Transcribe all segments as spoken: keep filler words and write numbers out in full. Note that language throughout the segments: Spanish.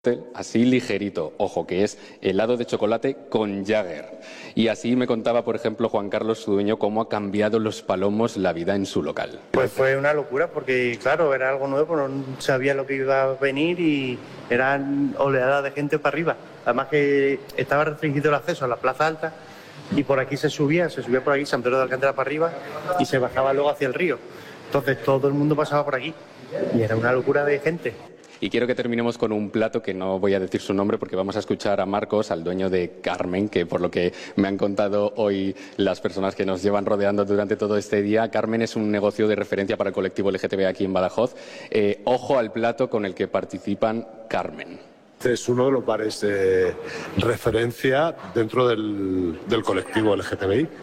así ligerito, ojo, que es helado de chocolate con Jagger. Y así me contaba, por ejemplo, Juan Carlos, su dueño, cómo ha cambiado Los Palomos la vida en su local. Pues fue una locura porque, claro, era algo nuevo, no sabía lo que iba a venir y eran oleadas de gente para arriba. Además que estaba restringido el acceso a la Plaza Alta y por aquí se subía, se subía por aquí San Pedro de Alcántara para arriba y se bajaba luego hacia el río. Entonces todo el mundo pasaba por aquí y era una locura de gente. Y quiero que terminemos con un plato que no voy a decir su nombre porque vamos a escuchar a Marcos, al dueño de Carmen, que por lo que me han contado hoy las personas que nos llevan rodeando durante todo este día, Carmen es un negocio de referencia para el colectivo L G T B aquí en Badajoz. Eh, ojo al plato con el que participan Carmen. Es uno de los bares de referencia dentro del, del colectivo L G T B I.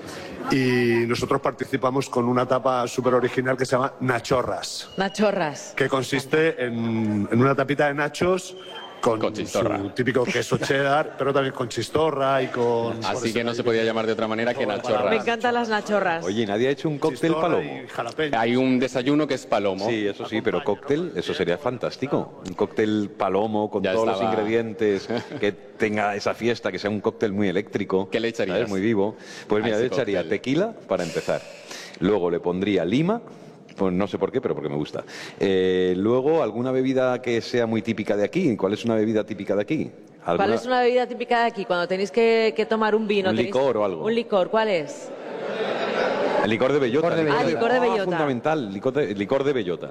Y nosotros participamos con una tapa súper original que se llama Nachorras. Nachorras. Que consiste en, en una tapita de nachos con, con su típico queso cheddar, pero también con chistorra y con... Así que no se podía llamar de otra manera que nachorras. Me encantan las nachorras. Oye, ¿nadie ha hecho un cóctel palomo? Hay un desayuno que es palomo. Sí, eso sí, pero cóctel, eso sería fantástico. Un cóctel palomo con Ya todos estaba. los ingredientes, que tenga esa fiesta, que sea un cóctel muy eléctrico. ¿Qué le echarías? ¿sabes? Muy vivo. Pues mira, A le ese echaría cóctel. tequila para empezar. Luego le pondría lima. Pues no sé por qué, pero porque me gusta. Eh, luego, alguna bebida que sea muy típica de aquí. ¿Cuál es una bebida típica de aquí? ¿Alguna? ¿Cuál es una bebida típica de aquí? Cuando tenéis que, que tomar un vino. Un tenéis- licor o algo. Un licor, ¿cuál es? El licor de bellota. Licor de bellota. Ah, licor de Ah, bellota. fundamental, licor de, licor de bellota.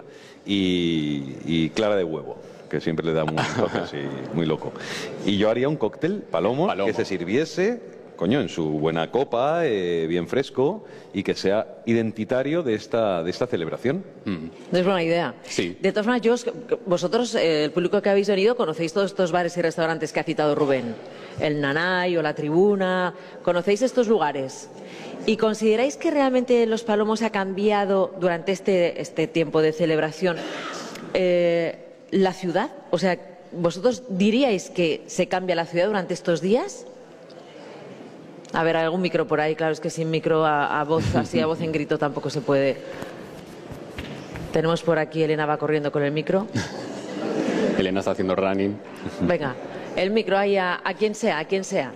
Y, y clara de huevo, que siempre le da un toque así muy loco. Y yo haría un cóctel palomo, Palomo. que se sirviese, coño, en su buena copa, eh, bien fresco, y que sea identitario de esta, de esta celebración. Mm. Es buena idea. Sí. De todas maneras, yo os- vosotros, eh, el público que habéis venido, conocéis todos estos bares y restaurantes que ha citado Rubén. El Nanay o La Tribuna. ¿Conocéis estos lugares? ¿Y consideráis que realmente Los Palomos ha cambiado durante este, este tiempo de celebración eh, la ciudad? O sea, ¿vosotros diríais que se cambia la ciudad durante estos días? A ver, hay algún micro por ahí, claro, es que sin micro a, a voz, así a voz en grito tampoco se puede. Tenemos por aquí, Elena va corriendo con el micro. Elena está haciendo running. Venga, el micro ahí a, a quien sea, a quien sea.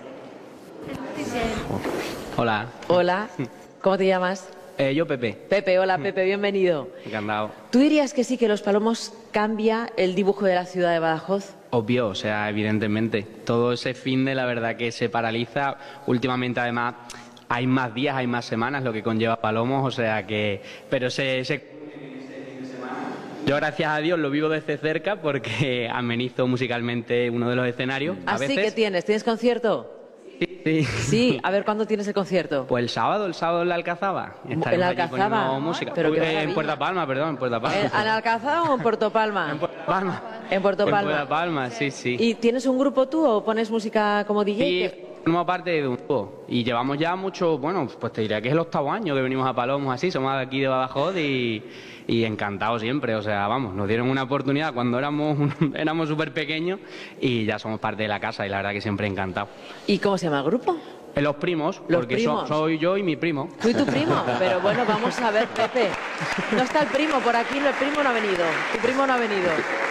Hola, Hola, ¿cómo te llamas? eh, yo Pepe, Pepe, hola Pepe, bienvenido. encantado. ¿Tú dirías que sí, que Los Palomos cambia el dibujo de la ciudad de Badajoz? Obvio, o sea, evidentemente. Todo ese fin de la verdad que se paraliza. Últimamente, además, hay más días, hay más semanas, lo que conlleva Palomos, o sea que. Pero se. se... Yo, gracias a Dios, lo vivo desde cerca porque amenizo musicalmente uno de los escenarios. A Así veces. que tienes, ¿tienes concierto? Sí. Sí, a ver, ¿cuándo tienes el concierto? Pues el sábado, el sábado en la Alcazaba. Estaremos ¿En la allí Alcazaba? poniendo música. Pero qué Eh, maravilla. en Puerta Palma, perdón, en Puerta Palma. ¿En en Alcázar o en Puerto Palma? En Puerta Palma. En Puerto En Palma. Puerta Palma, sí, sí. ¿Y tienes un grupo tú o pones música como D J? Sí, ¿Qué? formamos parte de un grupo y llevamos ya mucho, bueno, pues te diría que es el octavo año que venimos a Palomos así, somos de aquí de Badajoz y, y encantados siempre, o sea, vamos, nos dieron una oportunidad cuando éramos un- éramos súper pequeños y ya somos parte de la casa y la verdad que siempre encantados. ¿Y cómo se llama el grupo? En los primos, Los porque so- primos. soy yo y mi primo. Tú y tu primo. Pero bueno, vamos a ver, Pepe. No está el primo por aquí, el primo no ha venido. Tu primo no ha venido.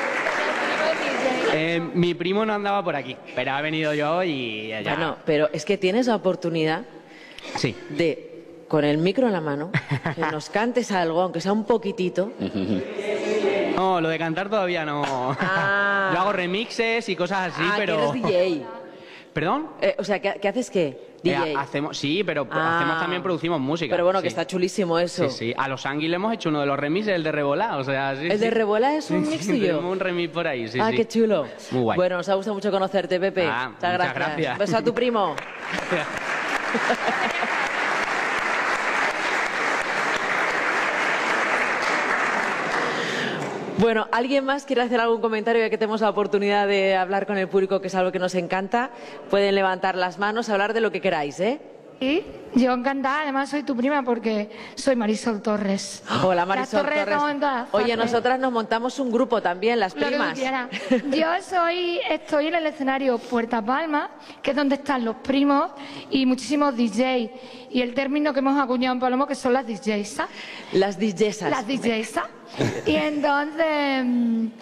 Eh, mi primo no andaba por aquí, pero ha venido yo y ya. Bueno, pero es que tienes la oportunidad Sí. de, con el micro en la mano, que nos cantes algo, aunque sea un poquitito. No, lo de cantar todavía no. Ah. Yo hago remixes y cosas así, ah, pero. que eres D J. ¿Perdón? Eh, o sea, ¿qué, qué haces qué? D J. Eh, hacemos, sí, pero Ah. hacemos también, producimos música. Pero bueno, sí. que está chulísimo eso. Sí, sí. A los Anguis le hemos hecho uno de los remixes, el de Rebolá, o sea, sí, ¿El sí. de Rebola es un Sí, mix sí, tuyo? tenemos un remix por ahí, sí, ah, sí. qué chulo. Muy guay. Bueno, nos ha gustado mucho conocerte, Pepe. Ah, muchas, muchas gracias. gracias. Beso a tu primo. Bueno, ¿alguien más quiere hacer algún comentario ya que tenemos la oportunidad de hablar con el público, que es algo que nos encanta? Pueden levantar las manos, hablar de lo que queráis, ¿eh? Sí, yo encantada, además soy tu prima porque soy Marisol Torres. Hola, Marisol Las Torres Torres. estamos en todas Oye, partes. nosotras nos montamos un grupo también, las Lo que tú primas. quieras. Yo soy, estoy en el escenario Puerta Palma, que es donde están los primos y muchísimos D Js. Y el término que hemos acuñado en Palomo, que son las D Js, ¿sabes? Las D Js. Las D Js. Y entonces, mm,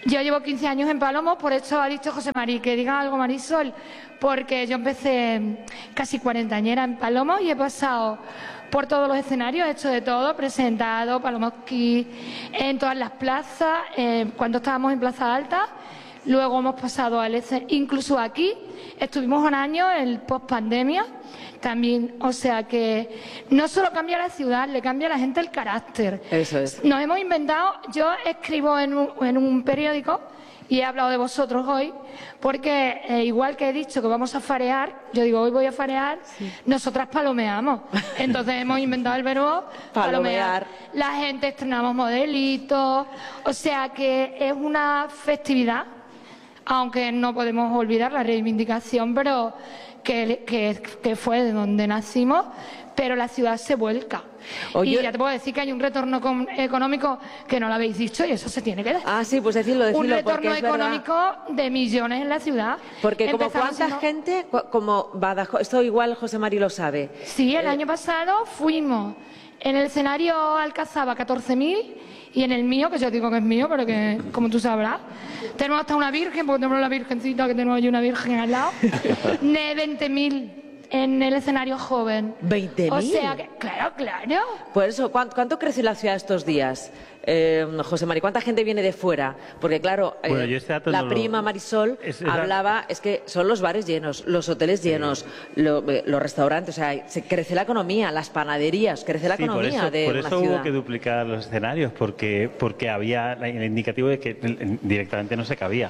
Yo llevo quince años en Palomo, por eso ha dicho José Mari, que diga algo Marisol, porque yo empecé casi cuarentañera en Palomo y he pasado por todos los escenarios, he hecho de todo, presentado, Palomoski, en todas las plazas, eh, cuando estábamos en Plaza Alta, luego hemos pasado al escenario, incluso aquí, estuvimos un año en post-pandemia, también, o sea que no solo cambia la ciudad, le cambia a la gente el carácter. Eso es. Nos hemos inventado, yo escribo en un, en un periódico y he hablado de vosotros hoy, porque eh, igual que he dicho que vamos a farear, yo digo hoy voy a farear, sí. Nosotras palomeamos. Entonces hemos inventado el verbo palomear. palomear. La gente estrenamos modelitos, o sea que es una festividad, aunque no podemos olvidar la reivindicación, pero que, que, que fue de donde nacimos, pero la ciudad se vuelca. Oye, y ya te puedo decir que hay un retorno económico que no lo habéis dicho y eso se tiene que dar. Ah, sí, pues decirlo, decirlo. Un retorno económico verdad. de millones en la ciudad. Porque como cuánta siendo... gente, como Badajoz, esto igual José Mari lo sabe. Sí, el eh... año pasado fuimos en el escenario Alcazaba catorce mil y en el mío, que yo digo que es mío, pero que como tú sabrás, tenemos hasta una virgen, porque tenemos la virgencita, que tenemos allí una virgen al lado, de veinte mil. En el escenario joven. ¿veinte mil? O sea que, claro, claro. Por eso, ¿cuánto, cuánto crece la ciudad estos días? Eh, José Mari, ¿cuánta gente viene de fuera? Porque claro, eh, bueno, este la no prima lo... Marisol es, es hablaba, la... es que son los bares llenos, los hoteles llenos, sí. lo, eh, los restaurantes, o sea, se crece la economía, las panaderías, crece la sí, economía por eso, de por una eso ciudad. Hubo que duplicar los escenarios, porque, porque había el indicativo de que directamente no se cabía.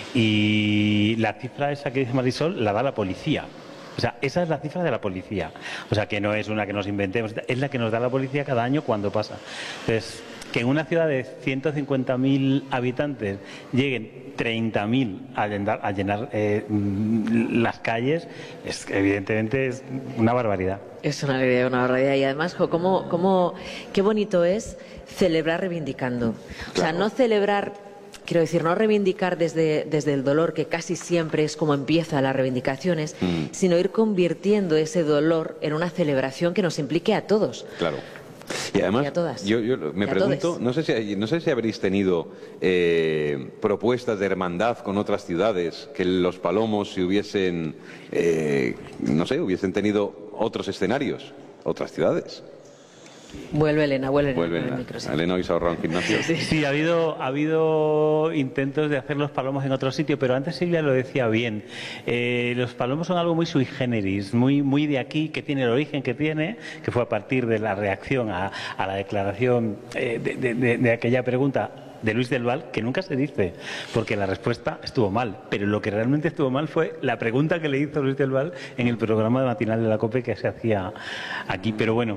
Y la cifra esa que dice Marisol la da la policía. O sea, esa es la cifra de la policía. O sea, que no es una que nos inventemos, es la que nos da la policía cada año cuando pasa. Entonces, que en una ciudad de ciento cincuenta mil habitantes lleguen treinta mil a llenar, a llenar eh, las calles, es, evidentemente es una barbaridad. Es una alegría, una barbaridad. Y además, jo, cómo, cómo, qué bonito es celebrar reivindicando. Claro. O sea, no celebrar... Quiero decir, no reivindicar desde, desde el dolor, que casi siempre es como empieza las reivindicaciones, mm. sino ir convirtiendo ese dolor en una celebración que nos implique a todos. Claro. Y además, y yo, yo me pregunto, no sé si, no sé si habréis tenido eh, propuestas de hermandad con otras ciudades, que los Palomos si hubiesen, eh, no sé, hubiesen tenido otros escenarios, otras ciudades. Vuelve Elena, vuelve Elena. Vuelve Elena. Micro, sí. Elena hoy se ha ahorrado en gimnasio. Sí, sí ha, habido, ha habido intentos de hacer los palomos en otro sitio, pero antes Silvia lo decía bien. Eh, los palomos son algo muy sui generis, muy, muy de aquí, que tiene el origen que tiene, que fue a partir de la reacción a, a la declaración eh, de, de, de, de aquella pregunta de Luis del Val, que nunca se dice, porque la respuesta estuvo mal, pero lo que realmente estuvo mal fue la pregunta que le hizo Luis del Val en el programa matinal de la COPE que se hacía aquí. Pero bueno,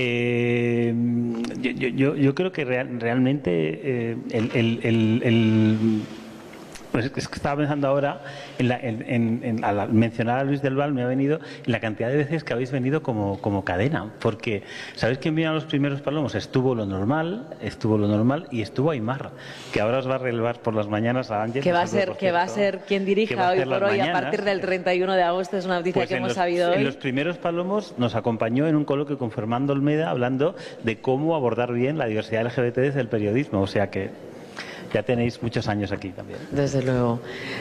eh, yo, yo, yo creo que real, realmente eh, el, el, el, el pues es que estaba pensando ahora, en la, en, en, en, al mencionar a Luis del Val me ha venido en la cantidad de veces que habéis venido como, como cadena, porque ¿sabéis quién vino a los primeros palomos? Estuvo Lo Normal, estuvo Lo Normal y estuvo Aymar, que ahora os va a relevar por las mañanas a Ángel. Que va a ser, que va a ser quien dirija hoy por hoy mañanas. A partir del treinta y uno de agosto, es una noticia pues que hemos los, sabido hoy. En los primeros palomos nos acompañó en un coloquio con Fernando Olmeda hablando de cómo abordar bien la diversidad L G B T desde el periodismo, o sea que ya tenéis muchos años aquí también. Desde luego.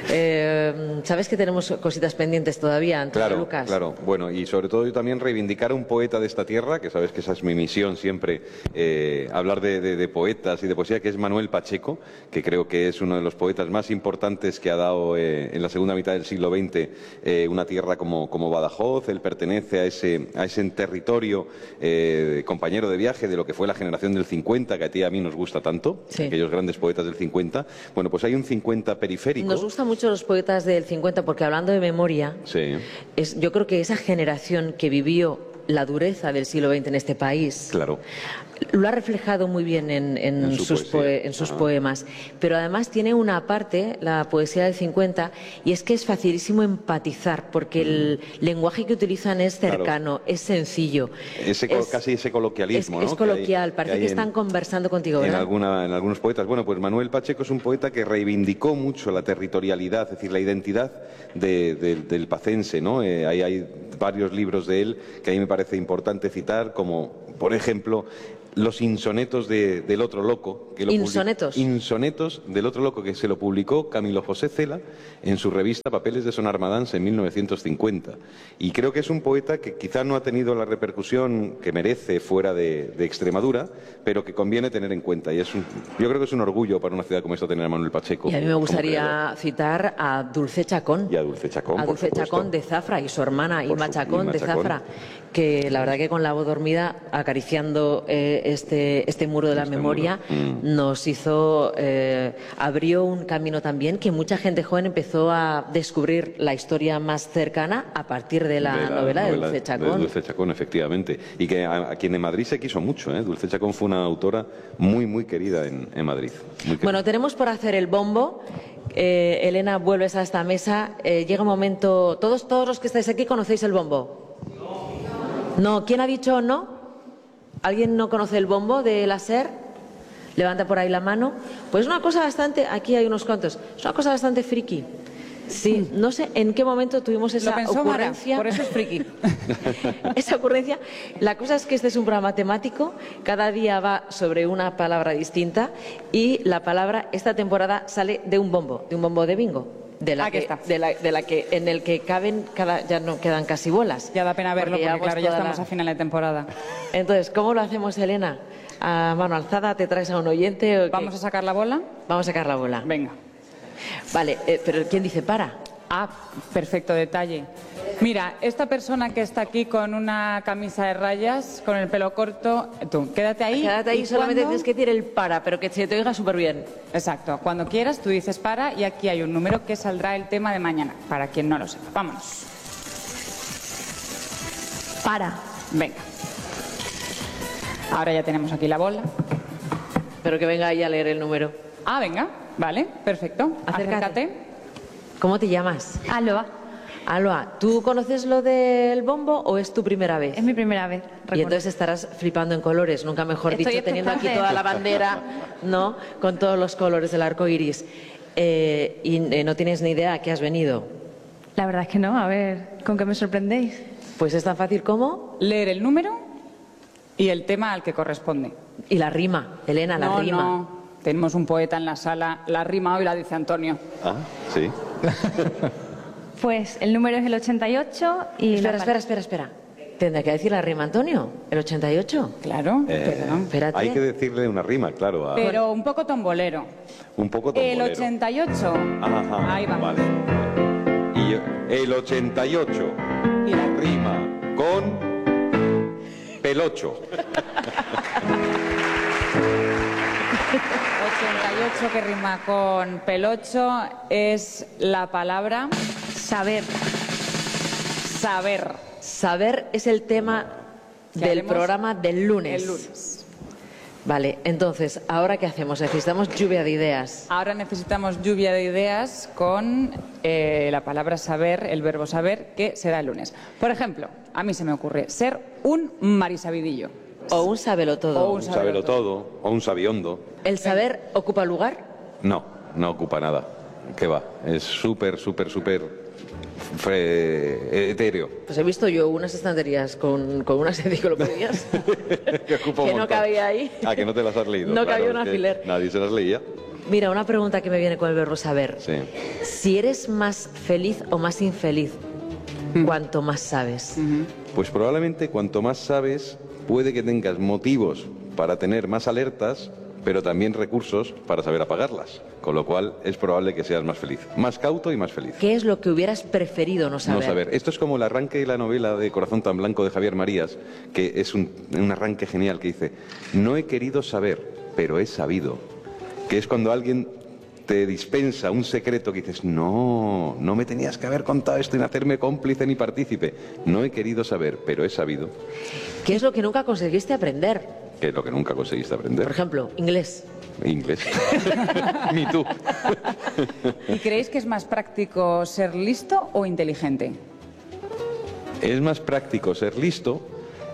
Eh, ¿Sabes que tenemos cositas pendientes todavía, Antonio claro, Lucas? Claro, bueno, y sobre todo yo también reivindicar a un poeta de esta tierra, que sabes que esa es mi misión siempre, eh, hablar de, de, de poetas y de poesía, que es Manuel Pacheco, que creo que es uno de los poetas más importantes que ha dado eh, en la segunda mitad del siglo veinte eh, una tierra como, como Badajoz. Él pertenece a ese, a ese territorio eh, compañero de viaje de lo que fue la generación del cincuenta, que a ti y a mí nos gusta tanto, sí. Aquellos grandes poetas del cincuenta. Bueno, pues hay un cincuenta periférico. Nos gustan mucho los poetas del cincuenta porque hablando de memoria, sí. es, yo creo que esa generación que vivió la dureza del siglo veinte en este país, claro. lo ha reflejado muy bien en, en, en, su sus, poe en sus poemas, pero además tiene una parte, la poesía del cincuenta, y es que es facilísimo empatizar, porque el lenguaje que utilizan es cercano, claro. es sencillo. Ese, es, casi ese coloquialismo, es, ¿no? Es coloquial, que hay, parece que, que están en, conversando contigo, ¿verdad? En, alguna, en algunos poetas. Bueno, pues Manuel Pacheco es un poeta que reivindicó mucho la territorialidad, es decir, la identidad de, de, del pacense, ¿no? Eh, ahí hay varios libros de él que a mí me parece importante citar, como, por ejemplo, Los insonetos de, del otro loco. Que lo ¿Insonetos? Insonetos del otro loco, que se lo publicó Camilo José Cela en su revista Papeles de Son Armadans en mil novecientos cincuenta. Y creo que es un poeta que quizá no ha tenido la repercusión que merece fuera de, de Extremadura, pero que conviene tener en cuenta. Y es un, yo creo que es un orgullo para una ciudad como esta tener a Manuel Pacheco. Y a mí me gustaría citar a Dulce Chacón. Y a Dulce Chacón, A Dulce Chacón de Zafra y su hermana Inma Chacón de Zafra, que la verdad que con la voz dormida, acariciando eh, este, este muro de la este memoria, mm. nos hizo, eh, abrió un camino también que mucha gente joven empezó a descubrir la historia más cercana a partir de la, de la novela, novela de Dulce Chacón. De Dulce Chacón, efectivamente. Y que a, a quien en Madrid se quiso mucho, ¿eh? Dulce Chacón fue una autora muy, muy querida en, en Madrid. Bueno, tenemos por hacer el bombo. Eh, Elena, vuelves a esta mesa. Eh, llega un momento. ¿Todos, todos los que estáis aquí conocéis el bombo? No. ¿Quién ha dicho no? ¿Alguien no conoce el bombo de la SER? Levanta por ahí la mano. Pues una cosa bastante... Aquí hay unos cuantos. Es una cosa bastante friki. Sí, no sé en qué momento tuvimos esa Lo pensó ocurrencia. Mara, por eso es friki. Esa ocurrencia. La cosa es que este es un programa temático. Cada día va sobre una palabra distinta y la palabra esta temporada sale de un bombo, de un bombo de bingo. De la, Aquí que, está. de, la, de la que en el que caben cada, ya no quedan casi bolas. Ya da pena verlo porque, porque claro, ya estamos la... a final de temporada. Entonces, ¿cómo lo hacemos, Elena? ¿A mano alzada te traes a un oyente? ¿O qué? ¿Vamos a sacar la bola? Vamos a sacar la bola. Venga. Vale, eh, pero ¿quién dice para? Ah, perfecto detalle. Mira, esta persona que está aquí con una camisa de rayas, con el pelo corto, tú, quédate ahí. Quédate ahí, solamente cuando... tienes que decir el para, pero que se te oiga súper bien. Exacto, cuando quieras tú dices para y aquí hay un número que saldrá el tema de mañana, para quien no lo sepa. Vámonos. Para. Venga. Ahora ya tenemos aquí la bola. Pero que venga ahí a leer el número. Ah, venga, vale, perfecto. Acércate. Acércate. ¿Cómo te llamas? Aloa. Aloa, ¿tú conoces lo del bombo o es tu primera vez? Es mi primera vez. Recuerdo. Y entonces estarás flipando en colores, nunca mejor Estoy dicho, teniendo aquí expectante. toda la bandera, ¿no? Con todos los colores del arco iris. Eh, y eh, no tienes ni idea a qué has venido. La verdad es que no, a ver, ¿con qué me sorprendéis? Pues es tan fácil como... Leer el número y el tema al que corresponde. Y la rima, Elena, la no, rima. No. Tenemos un poeta en la sala, la rima hoy la dice Antonio. Ah, sí. Pues el número es el ochenta y ocho y... Espera, la... espera, espera, espera. ¿Tendrá que decir la rima, Antonio? ¿El ochenta y ocho? Claro, Eh, perdón. Espérate. Hay que decirle una rima, claro. A... Pero un poco tombolero. Un poco tombolero. El ochenta y ocho. Ajá, Ahí vamos. vale. Y yo- el ochenta y ocho Y la- rima con pelocho. ochenta y ocho que rima con pelocho es la palabra Saber. saber. Saber es el tema Que del haremos programa del lunes. El lunes. Vale, entonces, ¿ahora qué hacemos? Necesitamos lluvia de ideas. Ahora necesitamos lluvia de ideas con eh, la palabra saber, el verbo saber, que será el lunes. Por ejemplo, a mí se me ocurre ser un marisabidillo. O un sábelo todo. O un Un sabelo todo o un sabiondo. ¿El saber ocupa lugar? No, no ocupa nada. ¿Qué va? Es súper, súper, súper fre- etéreo. Pues he visto yo unas estanterías con, con unas enciclopedias que ocupa un que no montón. cabía ahí. Ah, que no te las has leído. No Claro, cabía un es que alfiler. Nadie se las leía. Mira, una pregunta que me viene con el verbo saber. Sí. Si eres más feliz o más infeliz, cuanto más sabes. Pues probablemente cuanto más sabes, puede que tengas motivos para tener más alertas, pero también recursos para saber apagarlas. Con lo cual es probable que seas más feliz. Más cauto y más feliz. ¿Qué es lo que hubieras preferido no saber? No saber. Esto es como el arranque de la novela de Corazón tan blanco de Javier Marías, que es un, un arranque genial que dice: no he querido saber, pero he sabido. Que es cuando alguien te dispensa un secreto que dices: no, no me tenías que haber contado esto sin hacerme cómplice ni partícipe. No he querido saber, pero he sabido. ¿Qué es lo que nunca conseguiste aprender? Que es lo que nunca conseguiste aprender. Por ejemplo, inglés. Inglés. Ni tú. ¿Y creéis que es más práctico ser listo o inteligente? Es más práctico ser listo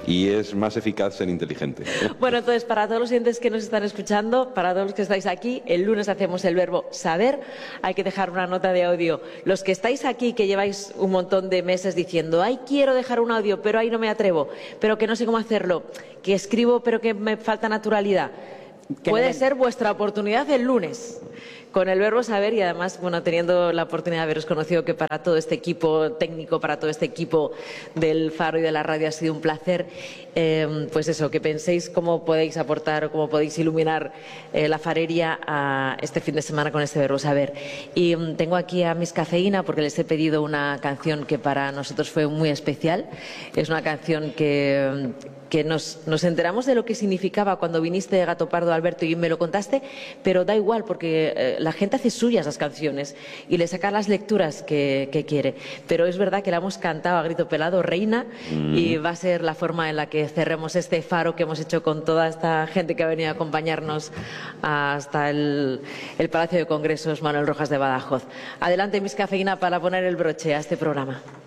y es más eficaz ser inteligente. Bueno, entonces, para todos los oyentes que nos están escuchando, para todos los que estáis aquí, el lunes hacemos el verbo saber. Hay que dejar una nota de audio. Los que estáis aquí, que lleváis un montón de meses diciendo, ay, quiero dejar un audio, pero ahí no me atrevo, pero que no sé cómo hacerlo, que escribo, pero que me falta naturalidad. Puede ser vuestra oportunidad el lunes con el verbo saber, y además, bueno, teniendo la oportunidad de haberos conocido, que para todo este equipo técnico, para todo este equipo del Faro y de la radio ha sido un placer, eh, pues eso, que penséis cómo podéis aportar o cómo podéis iluminar eh, la farería a este fin de semana con este verbo saber. Y um, tengo aquí a Miss Cafeína porque les he pedido una canción que para nosotros fue muy especial. Es una canción que... que nos, nos enteramos de lo que significaba cuando viniste de Gato Pardo, Alberto, y me lo contaste, pero da igual porque eh, la gente hace suyas las canciones y le saca las lecturas que, que quiere. Pero es verdad que la hemos cantado a grito pelado, Reina, mm. y va a ser la forma en la que cerremos este faro que hemos hecho con toda esta gente que ha venido a acompañarnos hasta el, el Palacio de Congresos Manuel Rojas de Badajoz. Adelante, Miss Cafeína, para poner el broche a este programa.